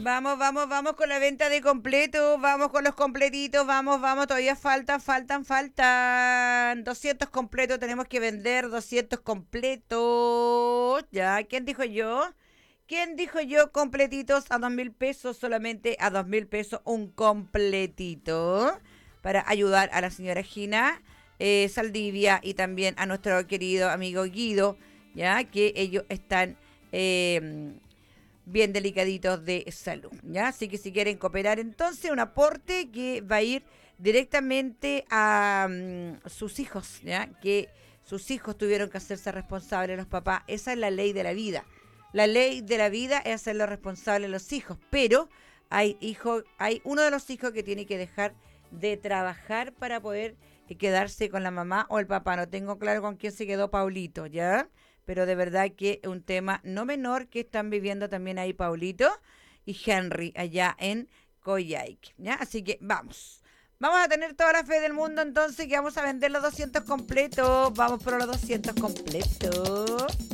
Vamos, vamos, vamos con la venta de completo, vamos con los completitos, vamos, vamos, todavía faltan 200 completos, tenemos que vender 200 completos. Ya, ¿quién dijo yo? ¿Quién dijo yo completitos a 2.000 pesos? Solamente a 2.000 pesos un completito para ayudar a la señora Gina Saldivia y también a nuestro querido amigo Guido, ya que ellos están bien delicaditos de salud, ¿ya? Así que si quieren cooperar, entonces un aporte que va a ir directamente a sus hijos, ¿ya? Que sus hijos tuvieron que hacerse responsables los papás. Esa es la ley de la vida. La ley de la vida es hacerlo responsable a los hijos, pero hay uno de los hijos que tiene que dejar de trabajar para poder quedarse con la mamá o el papá. No tengo claro con quién se quedó Paulito, ¿ya? Pero de verdad que es un tema no menor que están viviendo también ahí Paulito y Henry allá en Coyhaique, ¿ya? Así que vamos. Vamos a tener toda la fe del mundo entonces que vamos a vender los 200 completos. Vamos por los 200 completos.